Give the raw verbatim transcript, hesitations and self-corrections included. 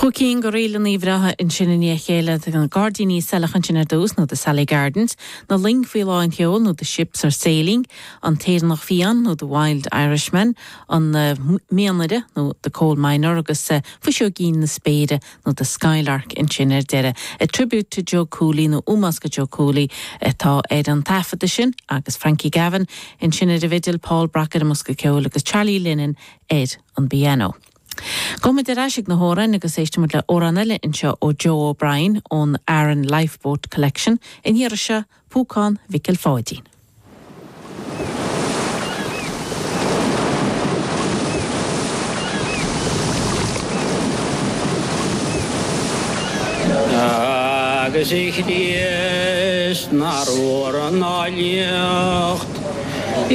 Chocín go réile íomhratha in sinna ní chéile an Guardianí sellachan sin ar dús nó de Sally Gardens, na ling fiáin teol nó de Ships are Sailing, an Téad nach Fian nó de Wild Irishman, an uh, Mianide nó de Coal Miner agus uh, Fusio Gín na Spéide nó de Skylark in sin ar deire. A tribute to Joe Cooley nó Umasca Joe Cooley tá Ed an tafada sin agus Frankie Gavin in sin ar de vidil Paul Brackett a Musca Ceol agus Charlie Lennon Ed an piano. Gomid ar aisig na hóran agus éistimid le óranile inseo ó Joe O'Brien ón Aaron Lifeboat Collection in hiar se Púcán Vicil Fáidín. Agus ich dies nar óran aliach